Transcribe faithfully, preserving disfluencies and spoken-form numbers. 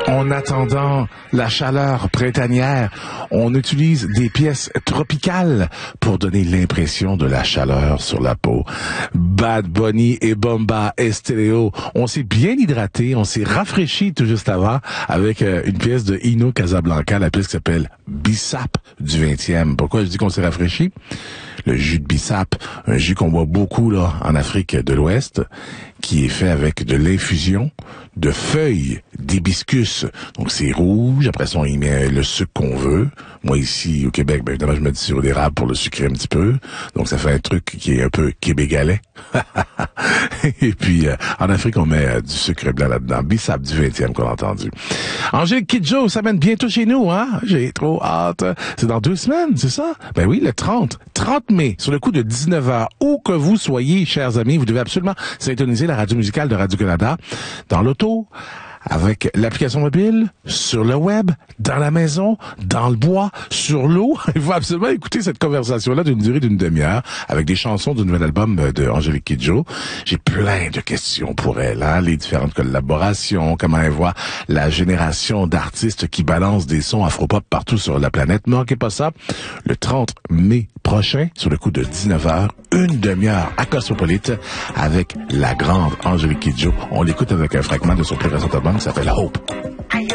En attendant la chaleur printanière, on utilise des pièces tropicales pour donner l'impression de la chaleur sur la peau. Bad Bunny et Bomba Estéreo, on s'est bien hydraté, on s'est rafraîchi tout juste avant avec euh, une pièce de Hino Casablanca, la pièce qui s'appelle Bissap du vingtième. Pourquoi je dis qu'on s'est rafraîchi? Le jus de bissap, un jus qu'on boit beaucoup là en Afrique de l'Ouest, qui est fait avec de l'infusion de feuilles d'hibiscus. Donc c'est rouge, après ça on y met le sucre qu'on veut. Moi ici au Québec, ben évidemment je mets du sirop d'érable pour le sucrer un petit peu. Donc ça fait un truc qui est un peu québégalais. Et puis euh, en Afrique on met euh, du sucre blanc là-dedans. Bissap du vingtième qu'on a entendu. Angélique Kidjo, ça mène bientôt chez nous, hein? J'ai trop hâte. C'est dans deux semaines, c'est ça? Ben oui, le trente. trente mai, sur le coup de dix-neuf heures. Où que vous soyez, chers amis, vous devez absolument syntoniser la radio musicale de Radio-Canada dans l'auto, avec l'application mobile, sur le web, dans la maison, dans le bois, sur l'eau. Il faut absolument écouter cette conversation-là d'une durée d'une demi-heure avec des chansons du nouvel album de Angélique Kidjo. J'ai plein de questions pour elle, hein, les différentes collaborations, comment elle voit la génération d'artistes qui balancent des sons afro-pop partout sur la planète. Ne manquez pas ça, le trente mai prochain, sur le coup de dix-neuf heures, une demi-heure à Cosmopolite avec la grande Angélique Kidjo. On l'écoute avec un fragment de son plus récent album qui s'appelle Hope.